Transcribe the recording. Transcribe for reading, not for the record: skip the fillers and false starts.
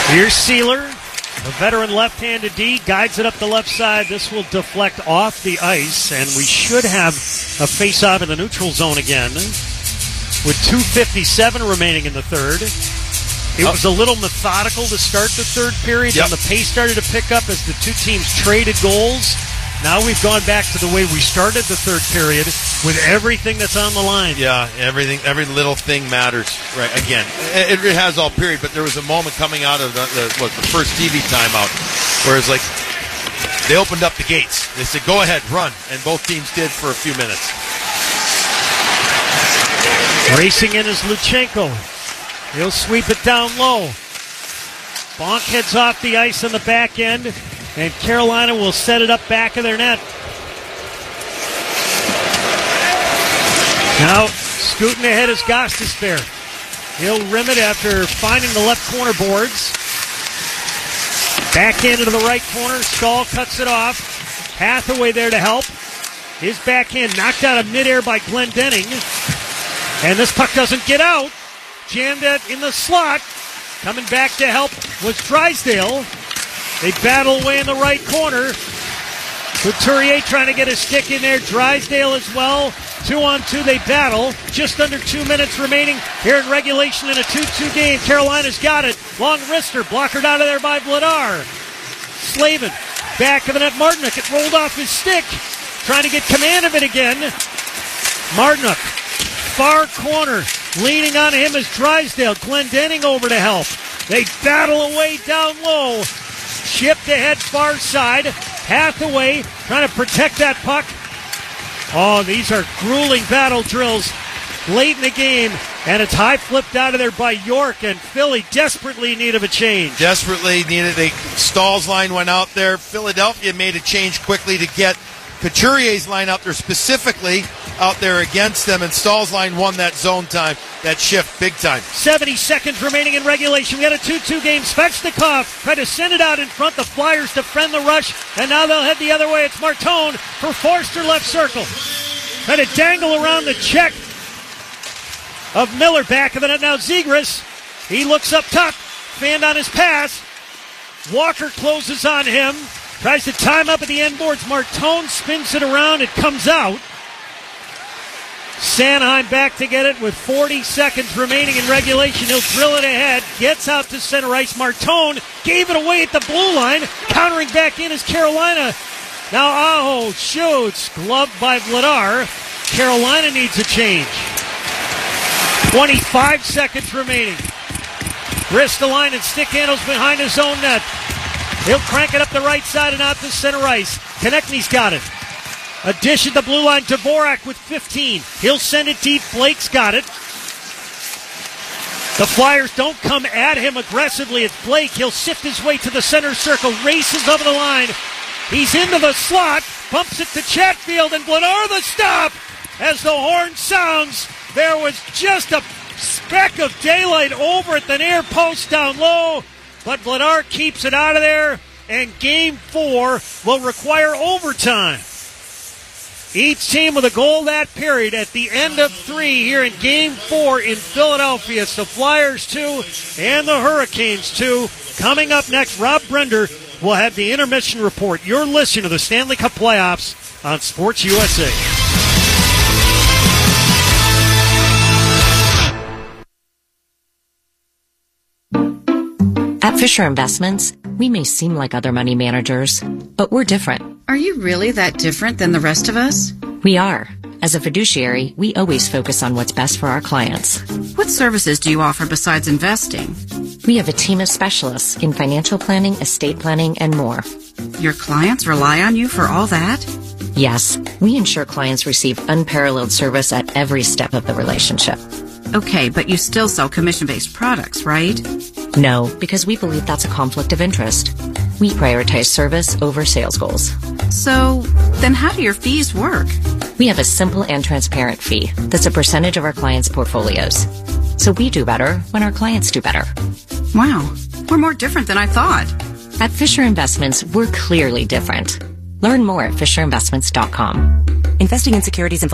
Here's Sealer, a veteran left-handed D, guides it up the left side. This will deflect off the ice, and we should have a face-off in the neutral zone again with 2:57 remaining in the third. It was a little methodical to start the third period, and the pace started to pick up as the two teams traded goals. Now we've gone back to the way we started the third period with everything that's on the line. Yeah, every little thing matters. Right, again, it has all period, but there was a moment coming out of the first TV timeout where it's like they opened up the gates. They said, go ahead, run, and both teams did for a few minutes. Racing in is Luchenko. He'll sweep it down low. Bonk heads off the ice on the back end, and Carolina will set it up back of their net. Now, scooting ahead is Gostisbehere. He'll rim it after finding the left corner boards. Backhand into the right corner. Stahl cuts it off. Hathaway there to help. His backhand knocked out of midair by Glendening. And this puck doesn't get out. Jammed it in the slot. Coming back to help was Drysdale. They battle away in the right corner. Couturier trying to get a stick in there. Drysdale as well. 2-on-2 they battle. Just under 2 minutes remaining here in regulation in a 2-2 game. Carolina's got it. Long wrister. Blockered out of there by Vladar. Slavin. Back of the net. Martinuk. It rolled off his stick. Trying to get command of it again. Martinuk. Far corner. Leaning on him is Drysdale. Glendening over to help. They battle away down low. Chipped ahead far side. Hathaway trying to protect that puck. Oh, these are grueling battle drills late in the game. And it's high flipped out of there by York. And Philly desperately in need of a change. Desperately needed. Stahl's line went out there. Philadelphia made a change quickly to get Couturier's line out there specifically out there against them, and Stahl's line won that zone time, that shift big time. 70 seconds remaining in regulation. We got a 2-2 game. Svechnikov tried to send it out in front. The Flyers defend the rush, and now they'll head the other way. It's Martone for Forster left circle. Trying to dangle around the check of Miller back of the net. Now Zegras, he looks up top, fanned on his pass. Walker closes on him. Tries to time up at the end boards. Martone spins it around. It comes out. Sanheim back to get it with 40 seconds remaining in regulation. He'll drill it ahead. Gets out to center ice. Martone gave it away at the blue line. Countering back in is Carolina. Now Aho shoots. Gloved by Vladar. Carolina needs a change. 25 seconds remaining. Wrist the line and stick handles behind his own net. He'll crank it up the right side and out to center ice. Konechny's got it. A dish at the blue line. Dvorak with 15. He'll send it deep. Blake's got it. The Flyers don't come at him aggressively. It's Blake. He'll sift his way to the center circle. Races over the line. He's into the slot. Bumps it to Chatfield. And Vladar the stop. As the horn sounds, there was just a speck of daylight over at the near post down low. But Vladar keeps it out of there, and Game 4 will require overtime. Each team with a goal that period at the end of 3 here in Game 4 in Philadelphia. It's the Flyers 2 and the Hurricanes 2. Coming up next, Rob Brender will have the intermission report. You're listening to the Stanley Cup Playoffs on Sports USA. At Fisher Investments, we may seem like other money managers, but we're different. Are you really that different than the rest of us? We are. As a fiduciary, we always focus on what's best for our clients. What services do you offer besides investing? We have a team of specialists in financial planning, estate planning, and more. Your clients rely on you for all that? Yes, we ensure clients receive unparalleled service at every step of the relationship. Okay, but you still sell commission-based products, right? No, because we believe that's a conflict of interest. We prioritize service over sales goals. So, then how do your fees work? We have a simple and transparent fee that's a percentage of our clients' portfolios. So we do better when our clients do better. Wow, we're more different than I thought. At Fisher Investments, we're clearly different. Learn more at FisherInvestments.com. Investing in securities